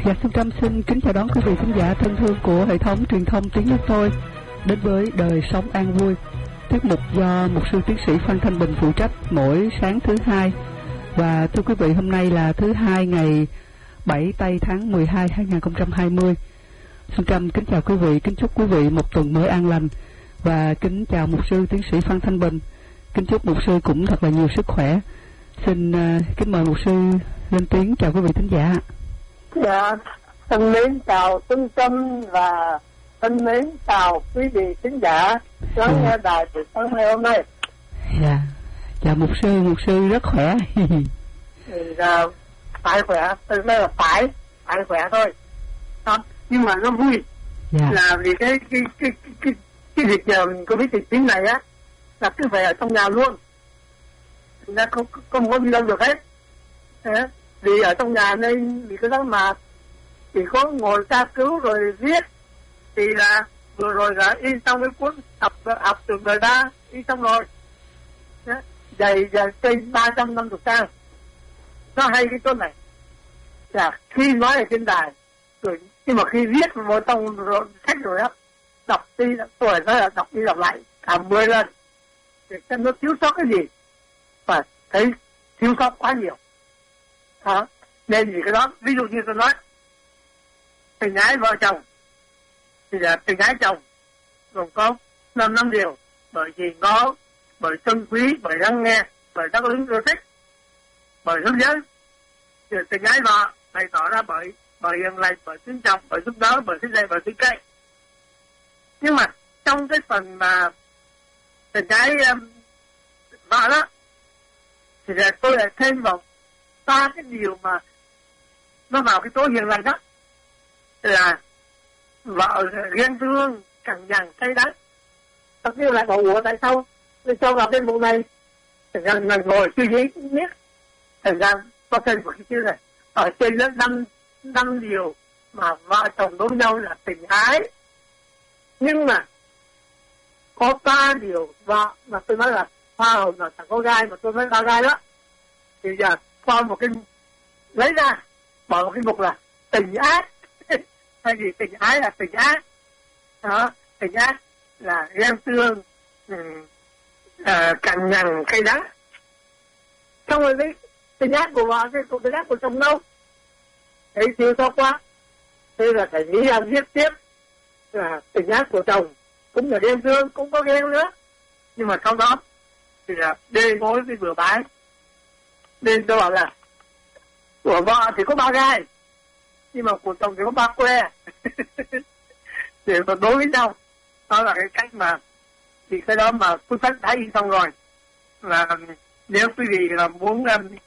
Dạ, Phương Trâm xin kính chào đón quý vị khán giả thân thương của hệ thống truyền thông Tiếng Nước Tôi đến với Đời Sống An Vui, tiết mục do mục sư tiến sĩ Phan Thanh Bình phụ trách mỗi sáng thứ hai. Và thưa quý vị, hôm nay là thứ hai ngày 7 tây tháng 12 2020. Phương Trâm kính chào quý vị, kính chúc quý vị một tuần mới an lành và kính chào mục sư tiến sĩ Phan Thanh Bình. Kính chúc mục sư cũng thật là nhiều sức khỏe. Xin kính mời mục sư lên tiếng chào quý vị thính giả. Dạ, thân mến chào Phương Trâm và thân mến chào quý vị khán giả lắng nghe đài buổi sáng ngày hôm nay. Dạ, chào mục sư rất khỏe. Dạ, phải khỏe, tôi nói là phải khỏe thôi. Đó, nhưng mà nó vui. Dạ. Là vì cái việc Covid-19 này á là cứ phải ở trong nhà luôn. Thành ra không có đi đâu được hết. Đấy. Vì ở trong nhà nên vì cái đó mà chỉ có ngồi tra cứu rồi viết thì là vừa rồi là in xong cái cuốn học từ đời ra in xong rồi dày trên 350 trang. Nó hay cái chỗ này là khi nói ở trên đài rồi nhưng mà khi viết vào trong sách rồi á đọc đi tuổi nó là đọc đi đọc lại cả 10 lần để xem nó thiếu sót cái gì và thấy thiếu sót quá nhiều. Đó. Nên vì cái đó, ví dụ như tôi nói tình ái vợ chồng thì là tình ái chồng gồm có 5 điều, bởi vì nó bởi trân quý, bởi lắng nghe, bởi đáp ứng yêu thích, bởi hướng dẫn. Thì tình ái vợ bày tỏ ra bởi hiền lành, bởi kính trọng, bởi giúp đỡ, bởi thích dạy, bởi thích cây. Nhưng mà trong cái phần mà tình ái vợ đó thì là tôi lại thêm vào 3 cái điều mà nó vào cái tố hiền lành đó là vợ ghen thương, cằn nhằn, cay đắng. Tất nhiên lại bảo ủa tại sao tôi cho vào cái bộ này thành ra mình ngồi suy nghĩ biết thành ra có thêm một cái chữ này ở trên đó 5 điều mà vợ chồng đối nhau là tình ái, nhưng mà có 3 điều vợ mà tôi nói là hoa hồng là chẳng có gai mà tôi nói 3 gai đó thì giờ qua một cái lấy ra bỏ một cái mục là tình ác. Hay gì tình ái là tình ác đó, tình ác là ghen tương, cằn nhằn, cay đắng. Xong rồi đấy tình ác của vợ cái tình ác của chồng đâu thấy thiếu sót quá, thế là phải nghĩ ra viết tiếp là tình ác của chồng cũng là ghen tương, cũng có ghen nữa, nhưng mà sau đó thì là đê mối với bừa bãi. Nên tôi bảo là của vợ thì có 3 gai nhưng mà của chồng thì có 3 que. Để mà đối với nhau, đó là cái cách mà thì cái đó mà cuốn sách đã in xong rồi. Và nếu quý vị là muốn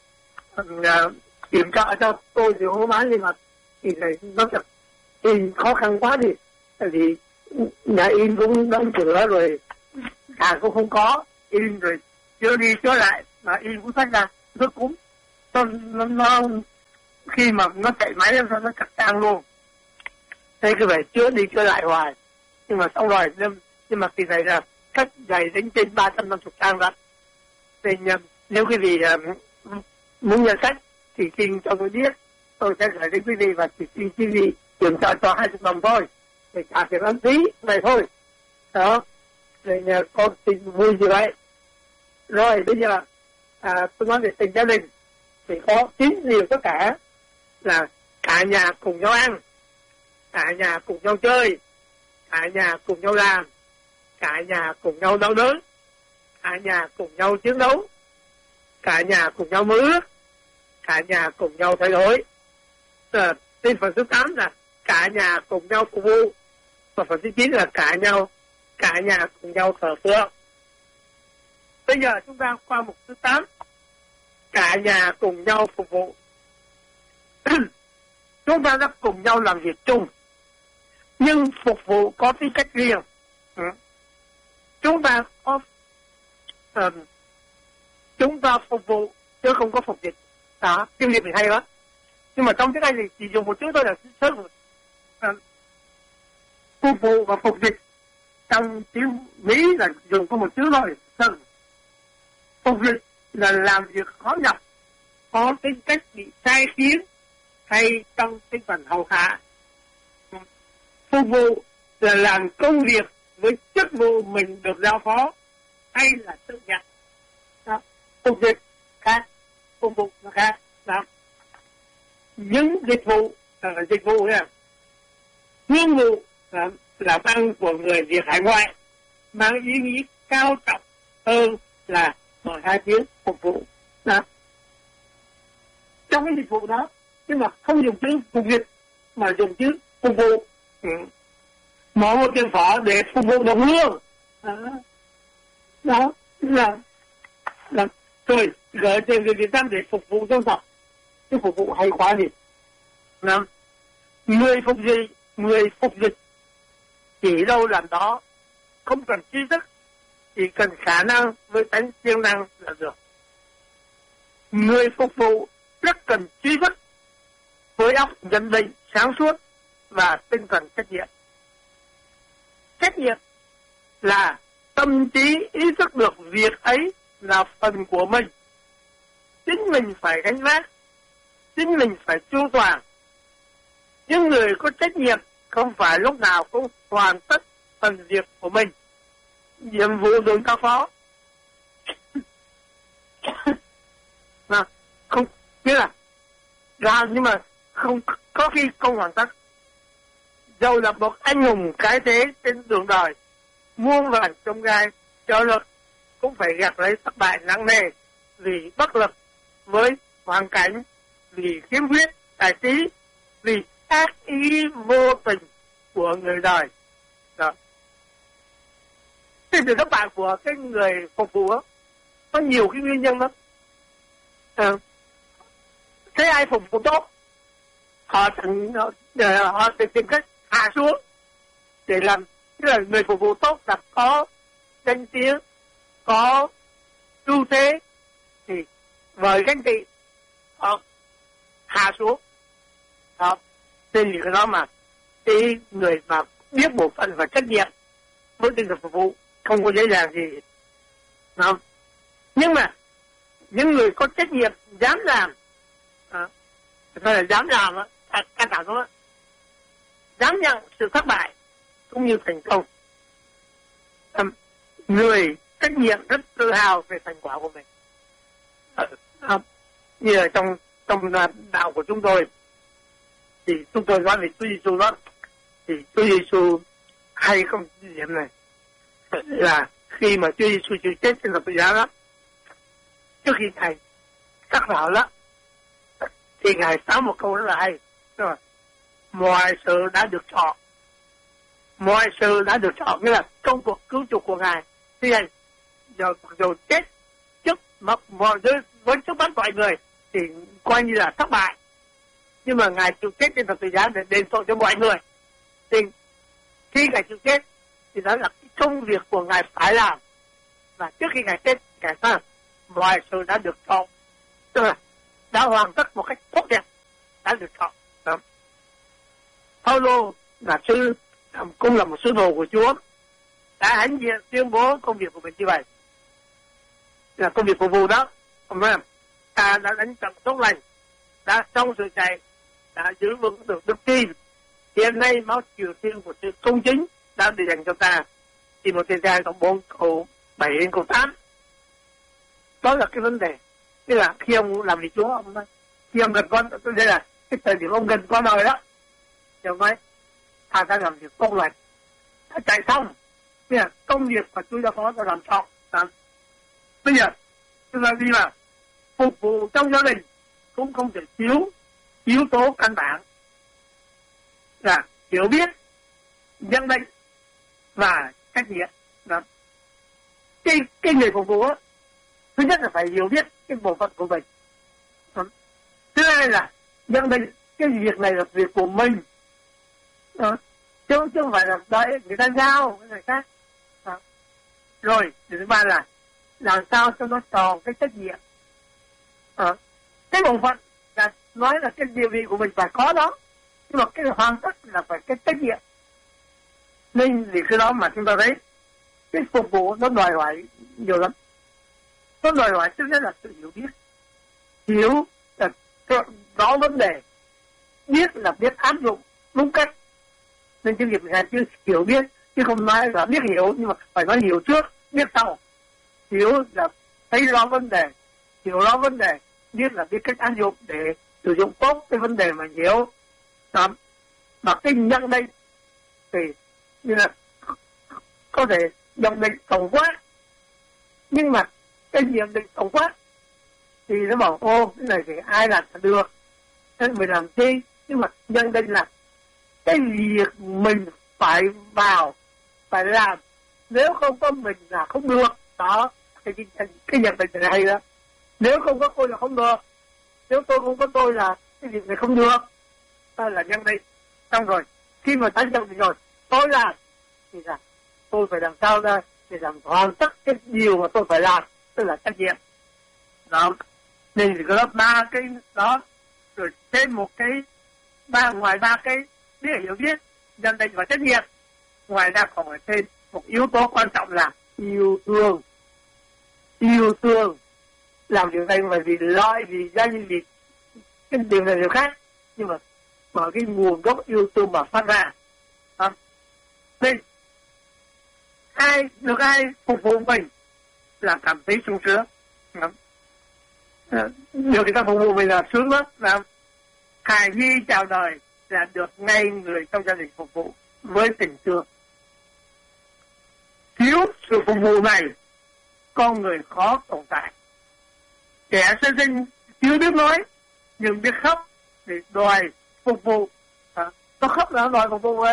kiểm tra cho tôi thì hô bán nhưng mà thì này nó thật in khó khăn quá đi, tại vì nhà in cũng đóng cửa rồi, hàng cũng không có, in rồi chưa đi chưa lại mà in cuốn sách ra rất cúm. Nó khi mà nó chạy máy nó chặt trang luôn, thế cứ phải chữa đi chữa lại hoài. Nhưng mà xong rồi nhưng mà kỳ này là cách dày đến trên 350 trang đó. Nên nếu quý vị muốn nhận sách thì xin cho tôi biết, tôi sẽ gửi đến quý vị và chỉ xin quý vị kiểm tra cho 20 đồng thôi để trả tiền ấn phí này thôi. Đó, nên con xin vui như vậy. Rồi bây giờ tôi nói về tình gia đình thì có 9 điều tất cả là cả nhà cùng nhau ăn, cả nhà cùng nhau chơi, cả nhà cùng nhau làm, cả nhà cùng nhau đau đớn, cả nhà cùng nhau chiến đấu, cả nhà cùng nhau mơ ước, cả nhà cùng nhau thay đổi. Trên phần thứ 8 là cả nhà cùng nhau phục vụ, và phần thứ 9 là cả nhà cùng nhau thờ phượng. Bây giờ chúng ta qua mục thứ 8, cả nhà cùng nhau phục vụ. Chúng ta đã cùng nhau làm việc chung, nhưng phục vụ có tính cách riêng. Chúng ta phục vụ chứ không có phục dịch. Đó, tiếng Việt mình hay lắm. Nhưng mà trong tiếng Anh thì chỉ dùng một chữ thôi là serve. Phục vụ và phục dịch trong tiếng Mỹ là dùng có một chữ thôi, serve. Phục dịch là làm việc khó nhọc, có tính cách bị sai khiến, hay trong cái phần hầu hạ. Phục vụ là làm công việc với chức vụ mình được giao phó hay là tự nhận. Đó. Phục dịch khác, phục vụ là khác. Đó. Những dịch vụ là dịch vụ nha. Nhiệm vụ là làm ăn của người Việt hải ngoại mang ý nghĩa cao trọng hơn là ở hai tiếng phục vụ. Đó. Trong cái dịch vụ đó, nhưng mà không dùng chữ phục dịch mà dùng chữ phục vụ. Mở một tiền phở để phục vụ đồng hương. Đó là rồi gửi tiền người Việt Nam để phục vụ dân tộc. Cái phục vụ hay quá gì. Người phục dịch chỉ đâu làm đó, không cần trí thức, chỉ cần khả năng với tánh siêng năng là được. Người phục vụ rất cần trí thức với óc nhận định sáng suốt và tinh thần trách nhiệm. Trách nhiệm là tâm trí ý thức được việc ấy là phần của mình. Chính mình phải gánh vác, chính mình phải chu toàn. Những người có trách nhiệm không phải lúc nào cũng hoàn tất phần việc của mình, nhiệm vụ được giao phó. Không nghĩa là làm nhưng mà không có khi không hoàn tất. Dầu là một anh hùng cái thế trên đường đời, muôn vàn chông gai cho lực cũng phải gặt lấy thất bại nặng nề vì bất lực với hoàn cảnh, vì khiếm khuyết tài trí, vì ác ý vô tình của người đời. Đó. Cái sự thất bại của cái người phục vụ đó, có nhiều cái nguyên nhân lắm. Thế ai phục vụ tốt, họ tìm cách hạ xuống để làm. Tức là người phục vụ tốt là có danh tiếng, có ưu thế, thì với ganh tị họ hạ xuống. Đó. Nên vì cái đó mà cái người mà biết bộ phận và trách nhiệm với tinh thần phục vụ không có dễ dàng gì. Đó. Nhưng mà những người có trách nhiệm dám làm, là dám làm á, căn bản đó, dám nhận sự thất bại cũng như thành công. Người trách nhiệm rất tự hào về thành quả của mình. Như là trong đạo của chúng tôi, thì chúng tôi nói về Chúa Giêsu đó, thì Chúa Giêsu hay không điểm này là khi mà Chúa Giêsu chịu chết trên thập tự giá đó, trước khi Ngài cắt vào đó, thì Ngài nói một câu rất là hay, rồi mọi sự đã được chọn, mọi sự đã được chọn, nghĩa là công cuộc cứu chuộc của Ngài thì Ngài dù chết trước với trước mắt mọi người thì coi như là thất bại, nhưng mà Ngài chịu chết trên thập tự giá để đền tội cho mọi người. Thì khi Ngài chịu chết thì đó là cái công việc của Ngài phải làm, và trước khi Ngài chết Ngài nói mọi sự đã được chọn, tức là đã hoàn tất một cách tốt đẹp, đã được chọn. Phaolô là cũng là một sứ đồ của Chúa, đã hãnh diện tuyên bố công việc của mình như vậy, là công việc phục vụ đó. Ông nói ta đã đánh trận tốt lành, đã xong sự chạy, đã giữ vững được đức tin. Hiện nay máu triều thiên của sự công chính đã được dành cho ta. Thì một thời gian trong 4 câu 7 đến câu 8. Đó là cái vấn đề. Tức là khi ông làm việc Chúa, ông nói khi ông gần con, tôi đây là cái thời điểm ông gần con đời đó, thì ông nói ta đã làm việc tốt lành, đã chạy xong, bây giờ công việc mà Chúa đã có ta làm xong. Bây giờ chúng ta đi vào phục vụ trong gia đình cũng không thể thiếu yếu tố căn bản là hiểu biết, nhận định và trách nhiệm. Đó. Cái người phục vụ đó, thứ nhất là phải hiểu biết cái bộ phận của mình. Đó. Thứ hai là nhận định cái việc này là việc của mình. Đó. Chứ không phải là đợi người ta giao cái người khác. Đó. Rồi thứ ba là làm sao cho nó tròn cái trách nhiệm. Cái bộ phận là nói là cái địa vị của mình phải có đó, nhưng mà cái hoàn tất là phải cái trách nhiệm. Nên vì cái đó mà chúng ta thấy cái phục vụ nó đòi hỏi nhiều lắm. Nó đòi hỏi trước nhất là sự hiểu biết, hiểu là rõ vấn đề, biết là biết áp dụng đúng cách. Nên chuyên nghiệp là chưa hiểu biết, chứ không nói là biết hiểu, nhưng mà phải nói hiểu trước, biết sau. Hiểu là thấy rõ vấn đề, hiểu rõ vấn đề, biết là biết cách áp dụng để sử dụng tốt cái vấn đề mà hiểu. Đó. Mà cái nhận định thì như là có thể nhận định tổng quát, nhưng mà cái nhận định tổng quát thì nó bảo ô cái này thì ai làm là được, thế mình làm chi. Nhưng mà nhận định là cái việc mình phải vào phải làm, nếu không có mình là không được. Đó, cái nhận định này hay đó. Nếu không có tôi là không được, nếu tôi không có tôi là cái việc này không được. Ta là nhận định. Xong rồi khi mà ta nhận định rồi tôi làm thì là tôi phải làm sao ra để làm hoàn tất cái điều mà tôi phải làm, tức là trách nhiệm. Đó, nên thì có 3 cái đó, rồi thêm một cái ngoài 3 cái biết hiểu biết, nhận định và trách nhiệm, ngoài ra còn phải thêm một yếu tố quan trọng là yêu thương. Yêu thương làm điều này mà vì lợi, vì danh, vì cái điều này điều khác, nhưng mà bởi cái nguồn gốc yêu thương mà phát ra. Nên ai phục vụ mình là cảm thấy sung sướng. Điều người ta phục vụ mình là sướng lắm. Hài nhi chào đời là được ngay người trong gia đình phục vụ với tình thương. Thiếu sự phục vụ này, con người khó tồn tại. Trẻ sơ sinh chưa biết nói nhưng biết khóc để đòi phục vụ. Nó khóc là đòi phục vụ ấy.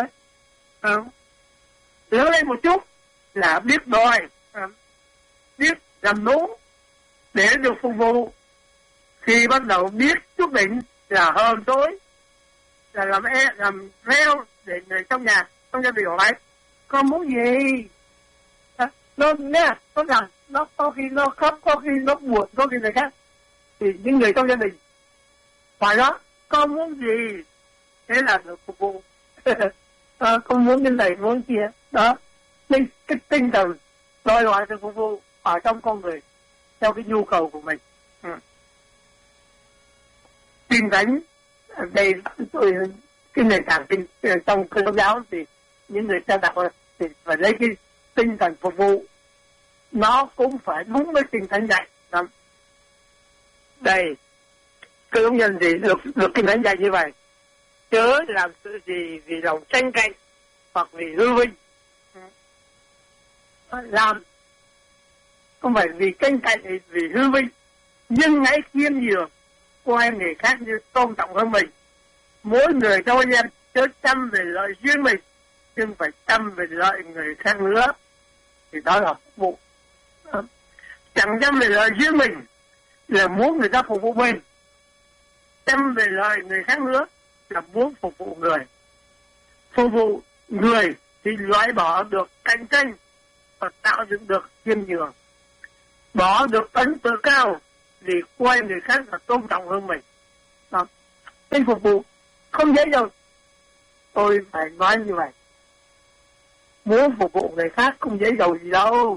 Lớn lên một chút là biết đòi, biết làm đúng để được phục vụ. Khi bắt đầu biết chút đỉnh là hờn dỗi, là làm reo để người trong nhà, trong gia đình hỏi con muốn gì. Nó rằng nó có khi nó khóc, có khi nó buồn, có khi này khác, thì những người trong gia đình hỏi đó con muốn gì, thế là được phục vụ. Con muốn cái này muốn kia đó. Nên cái tinh thần đòi hỏi sự phục vụ ở trong con người theo cái nhu cầu của mình. Kinh Thánh đây cái nền tảng trong Cơ đốc giáo thì những người ta đọc thì phải lấy cái tinh thần phục vụ, nó cũng phải đúng với Kinh Thánh dạy. Đây Cơ đốc nhân thì được Kinh Thánh dạy như vậy: chớ làm sự gì vì lòng tranh cạnh hoặc vì hư vinh. Làm không phải vì tranh cạnh thì vì hư vinh, nhưng hãy khiêm nhường, coi người khác như tôn trọng hơn mình. Mỗi người cho anh em chớ chăm về lợi riêng mình, nhưng phải chăm về lợi người khác nữa. Thì đó là phục vụ. Chẳng chăm về lợi riêng mình là muốn người ta phục vụ mình, chăm về lợi người khác nữa là muốn phục vụ người. Phục vụ người thì loại bỏ được cạnh tranh và tạo dựng được khiêm nhường, bỏ được ấn tự cao vì coi người khác là tôn trọng hơn mình. Đó. Cái phục vụ không dễ đâu. Tôi phải nói như vậy. Muốn phục vụ người khác không dễ dầu gì đâu.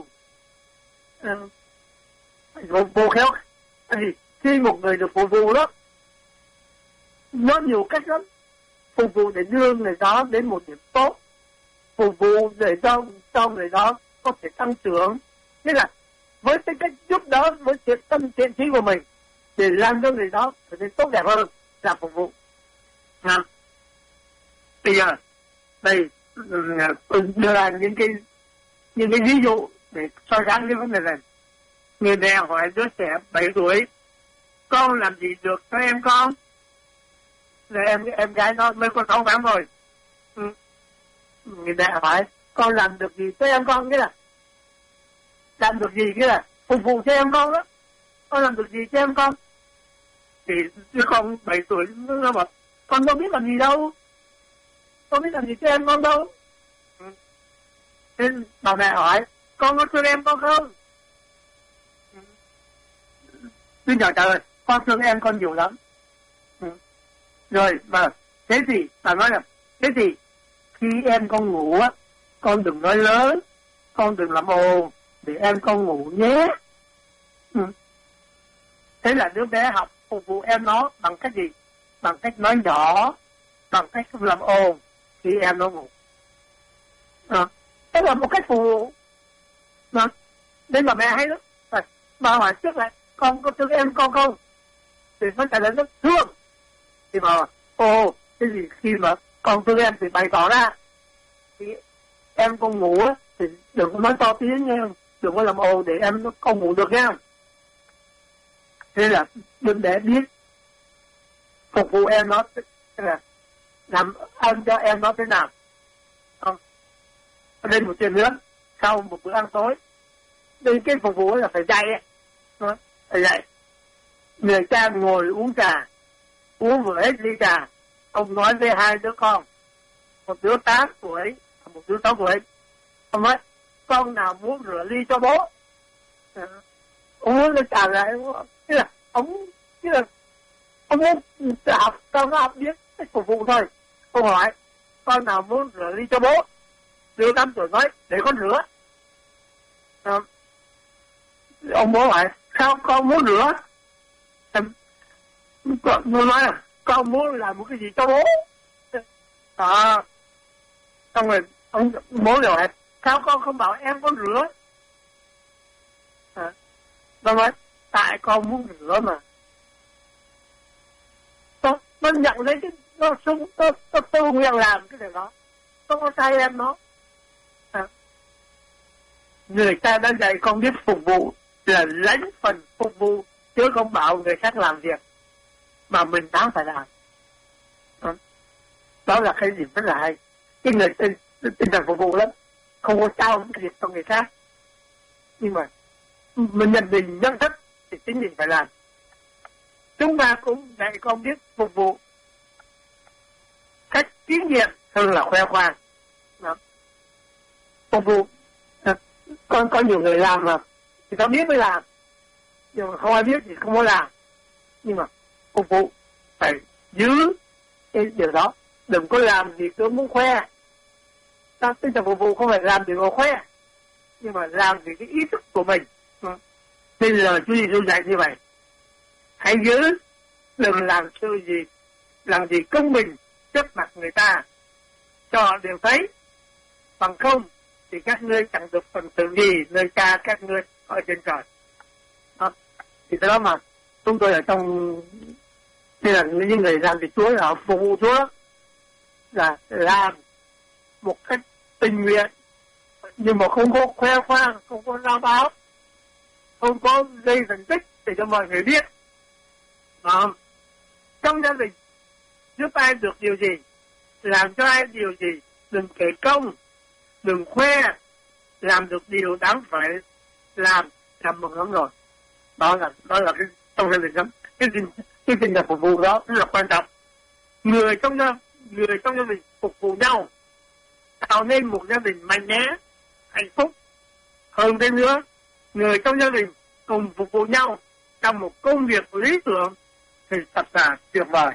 Phục vụ khéo thì khi một người được phục vụ đó, nó nhiều cách lắm. Phục vụ để đưa người đó đến một điểm tốt, phục vụ để cho người đó có thể tăng trưởng. Nghĩa là với cái cách giúp đó, với tâm thiện chí của mình để làm cho người đó trở nên tốt đẹp hơn là phục vụ. Bây giờ đây tôi đưa ra những cái ví dụ để so sánh cái vấn đề này. Người mẹ hỏi đứa trẻ 7 tuổi con làm gì được cho em con? Rồi em gái nó mới có 6 tháng rồi. Người mẹ hỏi con làm được gì cho em con? Nghĩa là làm được gì, nghĩa là phục vụ cho em con đó. Con làm được gì cho em con? Thì đứa con 7 tuổi nó bảo con đâu biết làm gì đâu, con biết làm gì cho em con đâu. Nên bà mẹ hỏi con có thương em con không? Đứa nhỏ trả lời con thương em con nhiều lắm. Rồi mà thế thì bà nói là thế thì khi em con ngủ á, con đừng nói lớn, con đừng làm ồn để em con ngủ nhé. Thế là đứa bé học phục vụ em nó bằng cách gì? Bằng cách nói nhỏ, bằng cách không làm ồn thì em nó ngủ. Đó là một cách phục vụ. Nên mà mẹ hay lắm. Bà hỏi trước là con có thương em con không? Thì nó trả lời rất thương. Thì bà hỏi, cái gì khi mà con thương em thì bày tỏ ra. Thì em con ngủ á, thì đừng có nói to tiếng nha, đừng có làm ồn để em con ngủ được nha. Thế là đừng để biết phục vụ em nó là làm ăn cho em nó thế nào. Đây một chuyện nữa, sau một bữa ăn tối, đây cái phục vụ là phải dạy ấy. Phải dạy. Người cha ngồi uống trà, uống vừa hết ly trà, ông nói với hai đứa con, một đứa 8 tuổi, một đứa 6 tuổi. Ông nói, con nào muốn rửa ly cho bố? Ông muốn lên trả lại, tức là ông muốn học, con nó học biết cái phục vụ thôi. Ông hỏi, con nào muốn rửa ly cho bố? Đứa 8 tuổi nói, để con rửa. Ông bố hỏi, sao con muốn rửa? Nó nói là, con muốn làm một cái gì cho bố? Xong rồi, ông bố hỏi, sao con không bảo em con rửa? Nó nói, tại con muốn rửa mà. Nó nhận lấy cái, nó tu nguyện làm cái điều đó. Nó có sai em nó. Người ta đã dạy con biết phục vụ là lãnh phần phục vụ, chứ không bảo người khác làm việc mà mình đáng phải làm. Đó là cái gì rất là hay. Cái người tinh thần phục vụ lắm, không có trao cái việc cho người khác, nhưng mà mình nhận định nhân thức thì chính mình phải làm. Chúng ta cũng dạy con biết phục vụ cách kinh nghiệm hơn là khoe khoang. Phục vụ có nhiều người làm mà thì tao biết mới làm, nhưng mà không ai biết thì không có làm. Nhưng mà phục vụ phải giữ cái điều đó, đừng có làm việc tôi muốn khoe. Ta tinh thần phục vụ không phải làm để mà khoe, nhưng mà làm vì cái ý thức của mình. Nên là Chúa Giêsu dạy như vậy, hãy giữ, đừng làm gì công bình trước mặt người ta, cho họ đều thấy, bằng không thì các ngươi chẳng được phần thưởng gì nơi Cha các ngươi ở trên trời. Thì đó mà chúng tôi ở trong, như là những người làm việc Chúa là phục vụ Chúa, là làm một cách tình nguyện, nhưng mà không có khoe khoang, không có rao báo, không có gây thành tích để cho mọi người biết. Trong gia đình giúp ai được điều gì, làm cho ai điều gì, đừng kể công, đừng khoe, làm được điều đáng phải làm mừng lắm rồi. Đó là cái trong gia đình lắm. Cái tình là phục vụ đó rất là quan trọng. Người trong gia đình phục vụ nhau, tạo nên một gia đình mạnh mẽ, hạnh phúc. Hơn thế nữa, người trong gia đình cùng phục vụ nhau trong một công việc lý tưởng thì thật là tuyệt vời.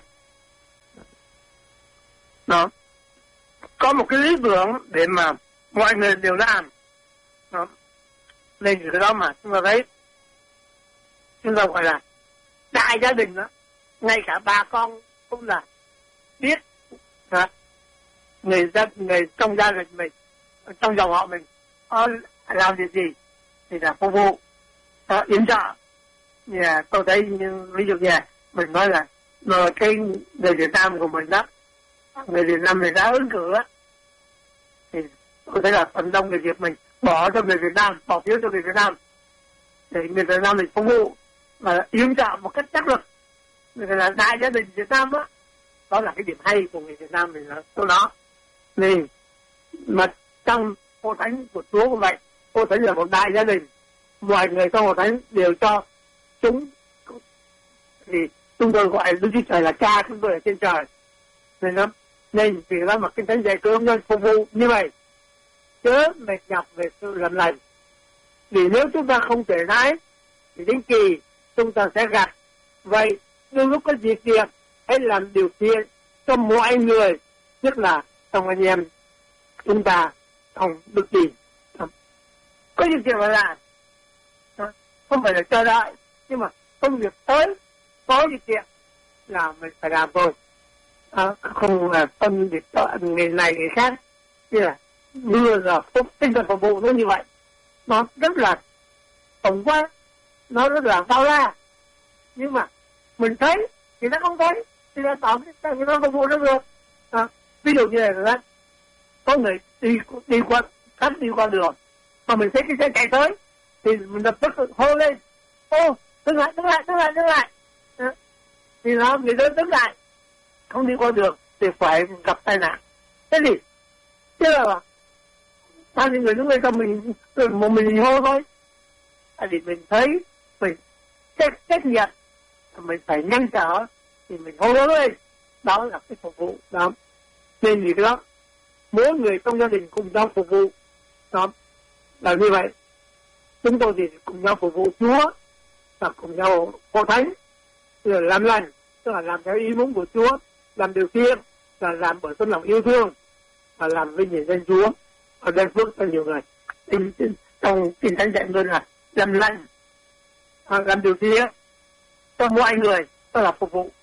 Đó, có một cái lý tưởng để mà mọi người đều làm. Đó, nên cái đó mà chúng ta thấy, chúng ta gọi là đại gia đình đó. Ngay cả bà con cũng là biết người trong gia đình mình, trong dòng họ mình làm việc gì thì là phục vụ, yểm trợ. Tôi thấy ví dụ như mình nói là cái người Việt Nam của mình đó, người Việt Nam người ta ứng cử á, thì tôi thấy là phần đông người Việt mình bỏ cho người Việt Nam, bỏ phiếu cho người Việt Nam để người Việt Nam mình phục vụ và yểm trợ một cách đắc lực. Người là đại gia đình Việt Nam đó. Đó là cái điểm hay của người Việt Nam mình là chỗ đó. Nên mà trong hội thánh của Chúa cũng vậy, hội thánh là một đại gia đình, mọi người trong hội thánh đều cho chúng, thì chúng tôi gọi Đức Chúa Trời là Cha chúng tôi ở trên trời. Nên vì đó mà Kinh Thánh dạy cơm nhân phục vụ như vậy, chớ mệt nhọc về sự làm lành. Vì nếu chúng ta không thể thái thì đến kỳ chúng ta sẽ gặt. Vậy đôi lúc có việc việc hãy làm điều thiện cho mọi người, nhất là trong anh em chúng ta không được gì. Có những chuyện phải làm, không phải là chờ đợi, nhưng mà công việc tới có những chuyện là mình phải làm thôi. không là phân biệt người này người khác, như là mưa là phúc, tinh thần phục vụ nó như vậy, nó rất là tổng quát, nó rất là bao la, nhưng mà mình thấy thì nó không thấy thì nó tỏ cái nó phục vụ nó được. Ví dụ như là có người đi qua đường mà mình thấy cái xe chạy tới thì mình lập tức hô lên, ô đứng lại. Thì nó người đó đứng lại, không đi qua đường thì phải gặp tai nạn. Thế thì chứ là bao nhiêu người đứng lên cho mình hô thôi. Thì mình thấy mình trách nhiệm, mình phải ngăn trở thì mình hô lên, đó là cái phục vụ đó. Nên vì đó mỗi người trong gia đình cùng nhau phục vụ đó là như vậy. Chúng tôi thì cùng nhau phục vụ Chúa và cùng nhau có thánh, là làm lành, tức là làm theo ý muốn của Chúa, làm điều thiện, là làm bởi tấm lòng yêu thương và làm vinh hiển danh Chúa. Ở đây phước cho nhiều người trong kinh thánh dạy luôn là làm lành, làm điều thiện cho mọi người, tức là phục vụ.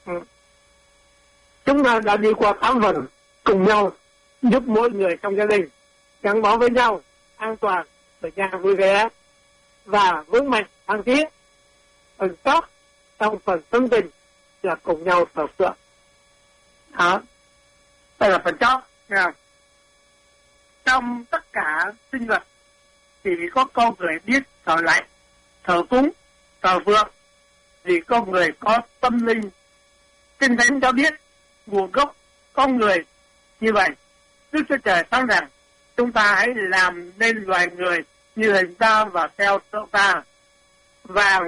Chúng ta đã đi qua 8 phần cùng nhau giúp mỗi người trong gia đình gắn bó với nhau, an toàn, ở nhà vui vẻ và vững mạnh thăng tiến. Phần chót trong phần tâm tình là cùng nhau thờ phượng. Đó, đây là phần chót. Trong tất cả sinh vật thì có con người biết thờ lạy, thờ cúng, thờ phượng, vì con người có tâm linh. Kinh thánh cho biết nguồn gốc con người như vậy. Đức Chúa Trời phán rằng chúng ta hãy làm nên loài người như hình ta và theo tượng ta, và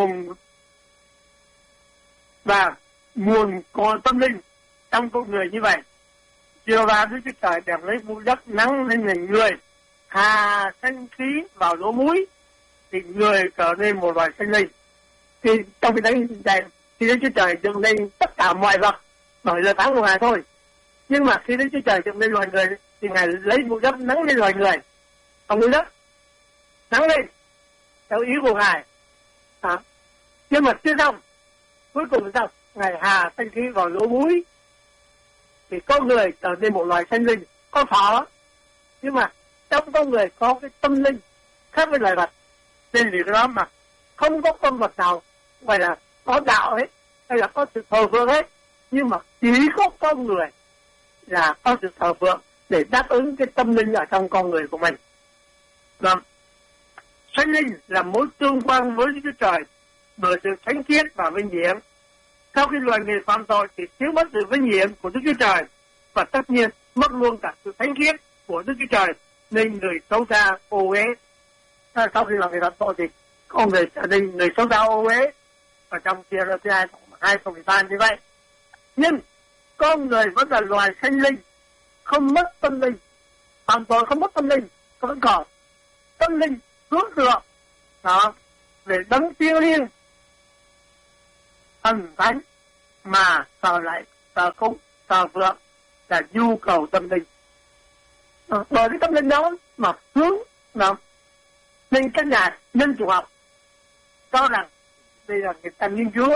nguồn có tâm linh trong con người như vậy. Chiều và Đức Chúa Trời đem lấy bụi đất nắng lên hình người, hà sinh khí vào lỗ mũi, thì người trở nên một loài sinh linh. Thì trong cái đấy thì Đức Chúa Trời dựng nên tất cả mọi vật bởi lời phán của Ngài thôi. Nhưng mà khi Đức Chúa Trời dựng nên loài người thì Ngài lấy bụi đất nắng lên loài người, còn bụi đất nắng lên theo ý của Ngài. Nhưng mà chưa xong, cuối cùng sao? Ngài hà sinh khí vào lỗ mũi, thì con người trở nên một loài sinh linh, có thọ, nhưng mà trong con người có cái tâm linh khác với loài vật. Nên vì cái đó mà không có con vật nào gọi là có đạo hết, hay là có sự thờ phượng hết, nhưng mà chỉ có con người là có sự thờ phượng để đáp ứng cái tâm linh ở trong con người của mình. Và sinh linh là mối tương quan với Đức Chúa Trời bởi sự thánh khiết và vinh hiển. Sau khi loài người phạm tội thì thiếu mất sự vinh hiển của Đức Chúa Trời, và tất nhiên mất luôn cả sự thánh khiết của Đức Chúa Trời, nên người xấu xa ô uế. Sau khi loài người phạm tội thì con người trở nên người xấu xa ô uế, và trong kia là 2:13 như vậy. Nhưng con người vẫn là loài sinh linh, không mất tâm linh. Phạm tội không mất tâm linh, vẫn còn tâm linh hướng thượng đó về đấng thiêng liêng thần thánh, mà thờ lại, thờ cúng, thờ phượng là nhu cầu tâm linh. Bởi cái tâm linh đó mà hướng đó, nên các nhà nhân chủng học cho rằng đây là người ta nghiên cứu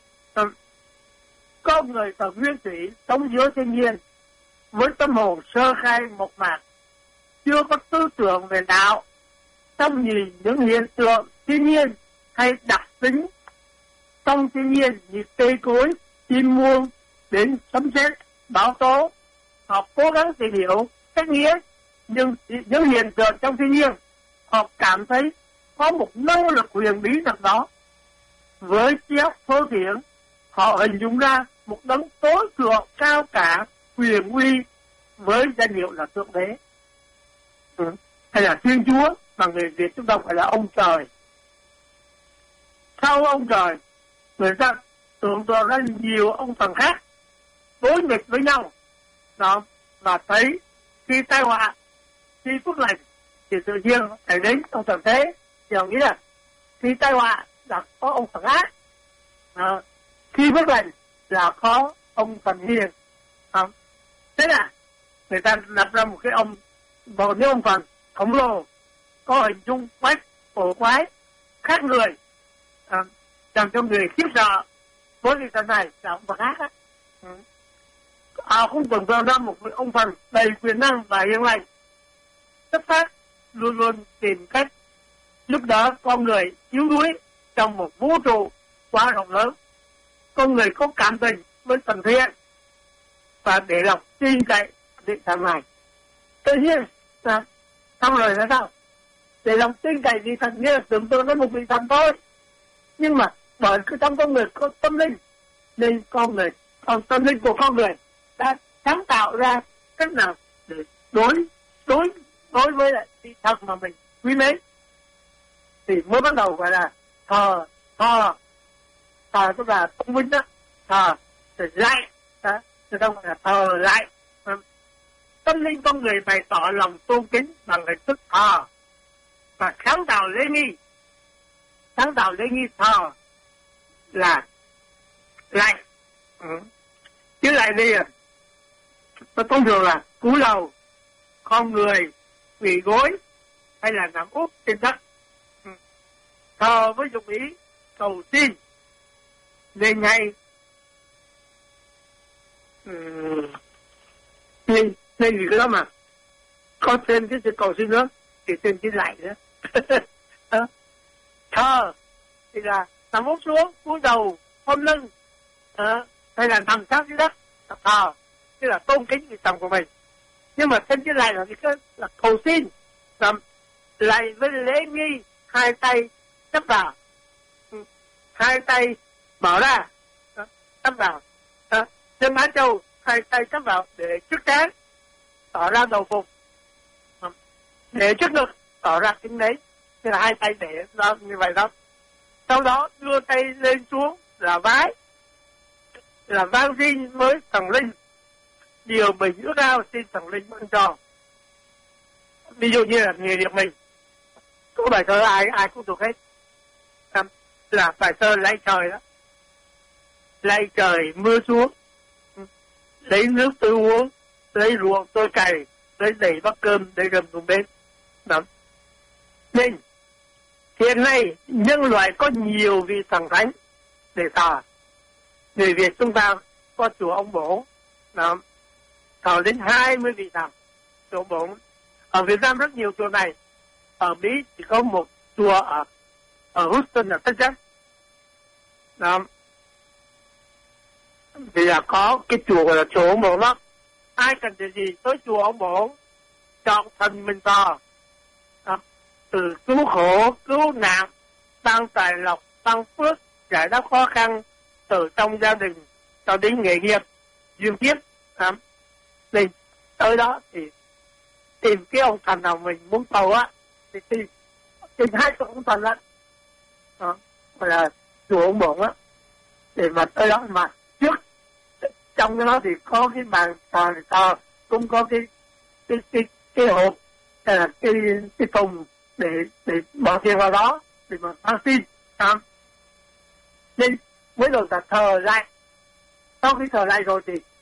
có người thờ nguyên thủy sống giữa thiên nhiên với tâm hồn sơ khai mộc mạc, chưa có tư tưởng về đạo, trong nhìn những hiện tượng thiên nhiên hay đặc tính trong thiên nhiên như cây cối, chim muông đến sấm sét, bão tố. Họ cố gắng tìm hiểu cách nghĩa nhưng những hiện tượng trong thiên nhiên, họ cảm thấy có một năng lực huyền bí nào đó. Với trí óc thô thiển, họ hình dung ra một đấng tối thượng cao cả, huyền uy với danh hiệu là Thượng Đế, hay là Thiên Chúa, mà người Việt chúng ta gọi là ông trời. Sau ông trời, người ta tưởng tượng ra nhiều ông thần khác đối nghịch với nhau đó, và thấy khi tai họa, khi phước lành thì tự nhiên phải đến ông thần thế. Thì họ nghĩ là khi tai họa là có ông thần ác, khi phước lành là có ông thần hiền. Thế là người ta lập ra một cái một cái ông thần khổng lồ có hình dung quái cổ quái khác người, làm cho người khiếp sợ. Với cái thần này là ông thần ác á. họ không tưởng tượng ra một ông thần đầy quyền năng và hiền lành. Tất phát luôn luôn tìm cách lúc đó con người yếu đuối trong một vũ trụ quá rộng lớn. Con người có cảm tình với thần thiện và để lòng tin cậy định thần này. Tự nhiên xong rồi là sao? Để lòng tin cậy vị thần nghĩa là tưởng tượng đến một vị thần thôi. Nhưng mà bởi cái trong con người có tâm linh nên con người, còn tâm linh của con người đã sáng tạo ra cách nào để đối với lại vị thần mà mình quý mến, thì mới bắt đầu gọi là thờ tức là tôn vinh đó, thờ để lại đó, người ta gọi là thờ lại. Tâm linh con người bày tỏ lòng tôn kính bằng hình thức thờ và sáng tạo lễ nghi thờ là lại. Chứ lại đây nó thông thường là cúi đầu, con người, quỳ gối hay là nằm úp trên đất. Thờ với dụng ý cầu xin. Nên ngay nên vì cái đó mà có thêm cái sự cầu xin nữa thì thêm cái lại nữa. Thờ thì là nằm úp xuống, cúi đầu, khom lưng, hay là nằm sát dưới đất, thờ tức là tôn kính vị thần của mình. Nhưng mà thêm cái lại là cái là cầu xin, lại với lễ nghi, hai tay chấp vào, hai tay mở ra, chấp vào, chân má châu, hai tay chấp vào để trước trán, tỏ ra đầu phục, để trước ngực, tỏ ra kính đấy, tức là hai tay để ra như vậy đó. Sau đó đưa tay lên xuống là vái, là vang xin với thần linh điều mình ước ao xin thần linh ban cho. Ví dụ như là nghề nghiệp mình, có bài thơ ai cũng thuộc hết, là bài thơ lạy trời đó. Lạy trời mưa xuống, lấy nước tôi uống, lấy ruộng tôi cày, lấy đầy bát cơm để gầm cùng bên. Đó. Nên hiện nay nhân loại có nhiều vị thần thánh để thờ. Người Việt chúng ta có chùa ông Bổ, thờ đến 20 vị thần chùa Bổ. Ở Việt Nam rất nhiều chùa này. Ở Mỹ chỉ có một chùa ở Houston là Texas. Thì là có cái chùa gọi là chùa ông Bổ đó. Ai cần gì tới chùa ông Bổ, chọn thần mình thờ. Từ cứu khổ, cứu nạn, tăng tài lộc, tăng phước, giải đáp khó khăn từ trong gia đình cho đến nghề nghiệp, duyên kiếp. Thì tới đó thì tìm cái ông thần nào mình muốn cầu á, thì tìm hai chỗ ông thần á, gọi là chùa ông Bổn á, để mà tới đó mà trước trong cái đó thì có cái bàn thờ, cũng có cái hộp hay là cái thùng để bỏ tiền vào đó để mà ăn xin. Nên mới đầu ta thờ lại. Sau khi thờ lại rồi thì